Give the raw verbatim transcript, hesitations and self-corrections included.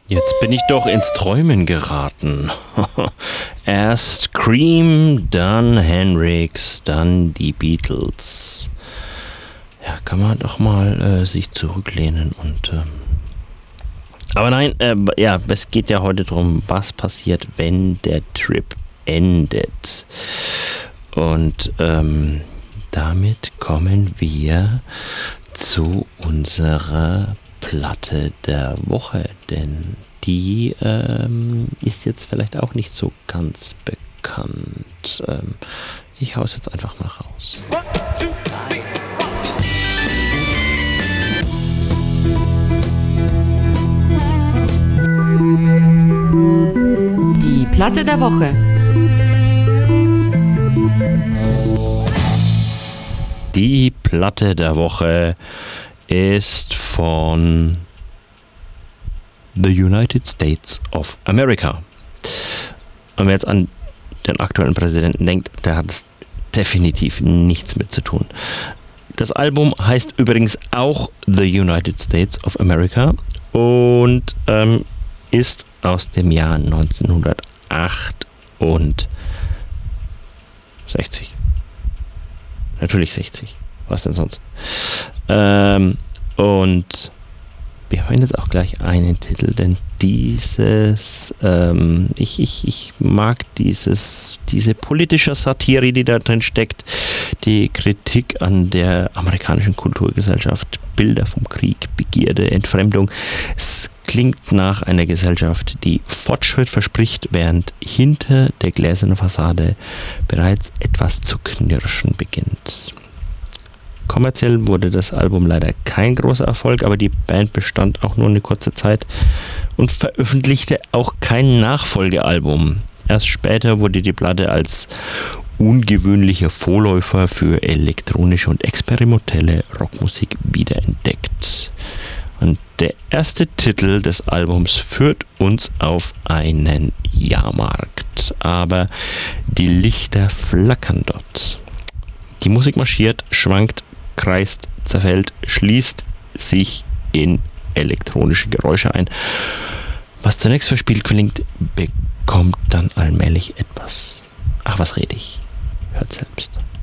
Jetzt bin ich doch ins Träumen geraten. Erst Cream, dann Hendrix, dann die Beatles. Ja, kann man doch mal äh, sich zurücklehnen und... Ähm Aber nein, äh, ja, es geht ja heute darum, was passiert, wenn der Trip endet. Und ähm, damit kommen wir zu unserer Platte der Woche, denn die ähm, ist jetzt vielleicht auch nicht so ganz bekannt. Ähm, ich hau's jetzt einfach mal raus. One, two, three, Die Platte der Woche. Die Platte der Woche ist von The United States of America. Und wer jetzt an den aktuellen Präsidenten denkt, der hat es definitiv nichts mit zu tun. Das Album heißt übrigens auch The United States of America und ähm, ist aus dem Jahr neunzehnhundertachtundsechzig. Natürlich sechzig. Was denn sonst? Ähm, und wir hören jetzt auch gleich einen Titel, denn dieses, ähm, ich, ich, ich mag dieses, diese politische Satire, die da drin steckt, die Kritik an der amerikanischen Kulturgesellschaft, Bilder vom Krieg, Begierde, Entfremdung. Es klingt nach einer Gesellschaft, die Fortschritt verspricht, während hinter der gläsernen Fassade bereits etwas zu knirschen beginnt. Kommerziell wurde das Album leider kein großer Erfolg, aber die Band bestand auch nur eine kurze Zeit und veröffentlichte auch kein Nachfolgealbum. Erst später wurde die Platte als ungewöhnlicher Vorläufer für elektronische und experimentelle Rockmusik wiederentdeckt. Und der erste Titel des Albums führt uns auf einen Jahrmarkt, aber die Lichter flackern dort. Die Musik marschiert, schwankt, kreist, zerfällt, schließt sich in elektronische Geräusche ein. Was zunächst verspielt klingt, bekommt dann allmählich etwas. Ach, was rede ich? Hört selbst.